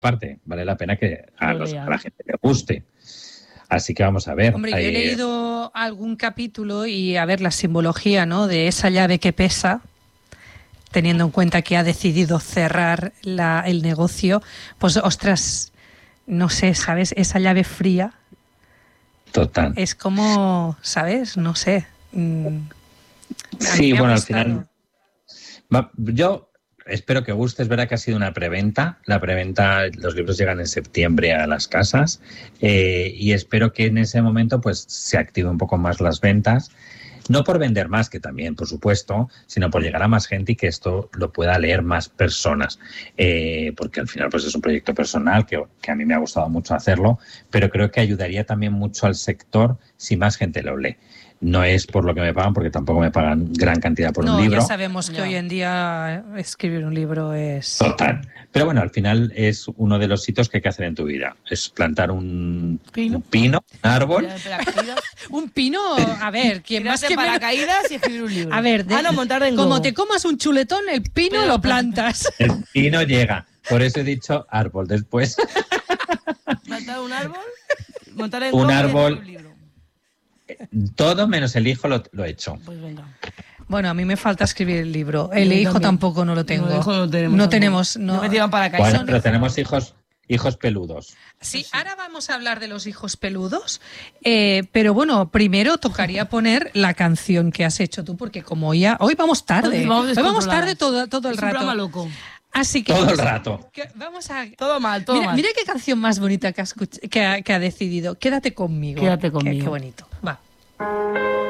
parte. Vale la pena que a la gente le guste. Así que vamos a ver. Hombre, yo he leído algún capítulo y a ver la simbología, ¿no?, de esa llave que pesa, teniendo en cuenta que ha decidido cerrar el negocio. Pues, ostras, no sé, ¿sabes? Esa llave fría. Total. Es como, ¿sabes? No sé. Sí, bueno, al final... Yo espero que guste. Es verdad que ha sido una preventa. La preventa, los libros llegan en septiembre a las casas y espero que en ese momento pues se active un poco más las ventas. No por vender más, que también, por supuesto, sino por llegar a más gente y que esto lo pueda leer más personas. Porque al final pues es un proyecto personal que a mí me ha gustado mucho hacerlo, pero creo que ayudaría también mucho al sector si más gente lo lee. No es por lo que me pagan, porque tampoco me pagan gran cantidad por un libro. No, ya sabemos que hoy en día escribir un libro es... Total. Pero bueno, al final es uno de los hitos que hay que hacer en tu vida. Es plantar un pino, un árbol. Un pino, a ver, ¿quién más que paracaídas y escribir un libro? A ver, montar en como globo. te comas un chuletón, el pino lo plantas. El pino llega. Por eso he dicho árbol después. ¿Plantar un árbol? Montar en globo. Un árbol. Todo menos el hijo lo he hecho. Pues venga. Bueno, a mí me falta escribir el libro. El hijo tampoco no lo tengo. No, el hijo no tenemos. No me tiran paracaídas. Bueno, pero tenemos hijos peludos. Sí, ahora vamos a hablar de los hijos peludos, pero bueno, primero tocaría poner la canción que has hecho tú, porque como hoy vamos tarde. Hoy vamos tarde todo el rato. Es un loco. Así que todo el rato. Vamos a... Todo mal. Mira qué canción más bonita que ha decidido. Quédate conmigo. Quédate conmigo. Qué bonito. Va.